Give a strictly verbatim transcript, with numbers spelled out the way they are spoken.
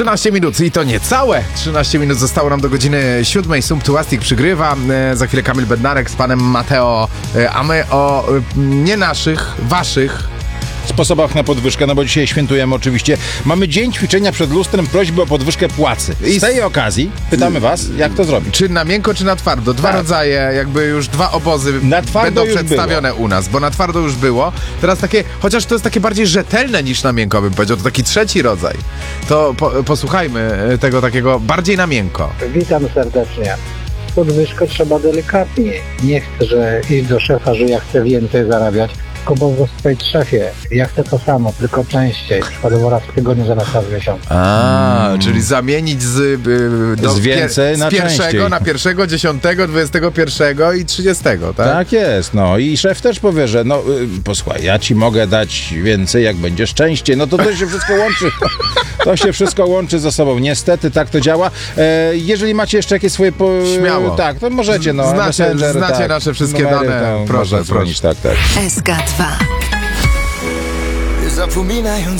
trzynaście minut i to niecałe trzynaście minut zostało nam do godziny siódmej. Sumptuastik przygrywa. E, za chwilę Kamil Bednarek z panem Mateo, e, a my o e, nie naszych, waszych sposobach na podwyżkę, no bo dzisiaj świętujemy oczywiście. Mamy dzień ćwiczenia przed lustrem, prośby o podwyżkę płacy. I z tej okazji pytamy was, jak to zrobić. Czy na miękko, czy na twardo? Dwa tak. rodzaje, jakby już dwa obozy na twardo będą przedstawione było. u nas, bo na twardo już było. Teraz takie, chociaż to jest takie bardziej rzetelne niż na miękko, bym powiedział, to taki trzeci rodzaj. To po, posłuchajmy tego takiego bardziej na miękko. Witam serdecznie. Podwyżkę trzeba delikatnie. Nie chcę, że iść do szefa, że ja chcę więcej zarabiać, tylko powiedzieć szefie, ja chcę to samo, tylko częściej. Przykładowo raz w tygodniu, zamiast raz w miesiącu. A, mm. czyli zamienić z, yy, do, z więcej pier- na z pierwszego częściej. na pierwszego, dziesiątego, dwudziestego pierwszego i trzydziestego, tak? Tak jest, no i szef też powie, że no yy, posłuchaj, ja ci mogę dać więcej, jak będziesz częściej. No to to się wszystko łączy. To się wszystko łączy ze sobą. Niestety tak to działa. E, jeżeli macie jeszcze jakieś swoje... Po... Śmiało. Tak, to możecie, no. Znacie, znacie tak, nasze wszystkie numery, dane. To proszę, proszę. Dzwonić, proszę. tak, tak. S K dwa. Zapominając